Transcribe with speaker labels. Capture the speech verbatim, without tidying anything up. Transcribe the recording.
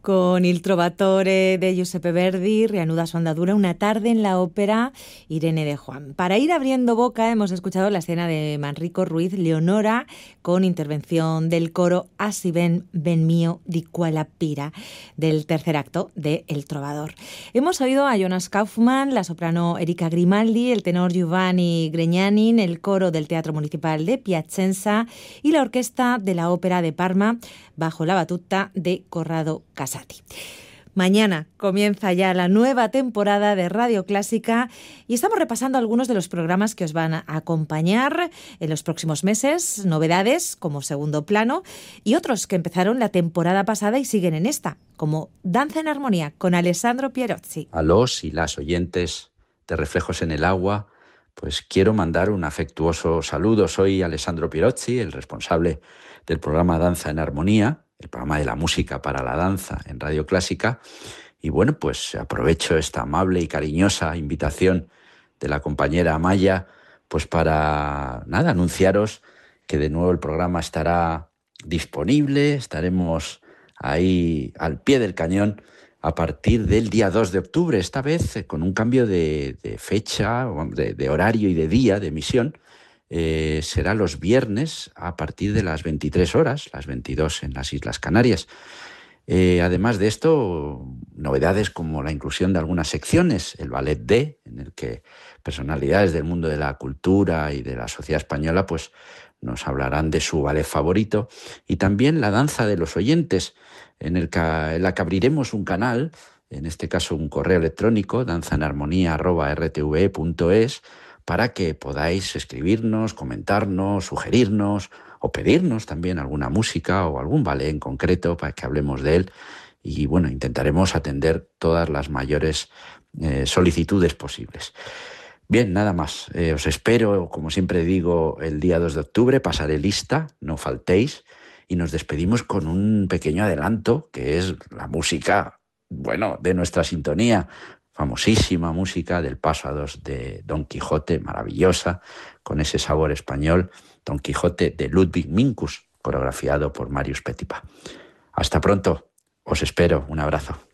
Speaker 1: Con Il Trovatore de Giuseppe Verdi reanuda su andadura una tarde en la ópera Irene de Juan. Para ir abriendo boca hemos escuchado la escena de Manrico Ruiz Leonora con intervención del coro Así ven, ben mío di qua la pira del tercer acto de El Trovador. Hemos oído a Jonas Kaufmann, la soprano Erika Grimaldi, el tenor Giovanni Gregnanin, el coro del Teatro Municipal de Piacenza y la orquesta de la Ópera de Parma bajo la batuta de Corrado Casati. Mañana comienza ya la nueva temporada de Radio Clásica y estamos repasando algunos de los programas que os van a acompañar en los próximos meses, novedades como Segundo Plano y otros que empezaron la temporada pasada y siguen en esta, como Danza en Armonía con Alessandro Pierozzi.
Speaker 2: A los y las oyentes de Reflejos en el Agua, pues quiero mandar un afectuoso saludo. Soy Alessandro Pierozzi, el responsable del programa Danza en Armonía, el programa de la música para la danza en Radio Clásica. Y bueno, pues aprovecho esta amable y cariñosa invitación de la compañera Amaya, pues para, nada, anunciaros que de nuevo el programa estará disponible, estaremos ahí al pie del cañón a partir del día dos de octubre, esta vez con un cambio de, de fecha, de, de horario y de día de emisión. Eh, será los viernes a partir de las veintitrés horas, las veintidós en las Islas Canarias. Eh, además de esto, novedades como la inclusión de algunas secciones, el Ballet D, en el que personalidades del mundo de la cultura y de la sociedad española pues, nos hablarán de su ballet favorito, y también la danza de los oyentes, en, el que, en la que abriremos un canal, en este caso un correo electrónico, danzaenarmonía arroba r t v e punto es, para que podáis escribirnos, comentarnos, sugerirnos o pedirnos también alguna música o algún ballet en concreto para que hablemos de él. Y bueno, intentaremos atender todas las mayores eh, solicitudes posibles. Bien, nada más. Eh, os espero, como siempre digo, el día dos de octubre. Pasaré lista, no faltéis. Y nos despedimos con un pequeño adelanto, que es la música, bueno, de nuestra sintonía. Famosísima música del paso a dos de Don Quijote, maravillosa, con ese sabor español, Don Quijote de Ludwig Minkus, coreografiado por Marius Petipa. Hasta pronto, os espero, un abrazo.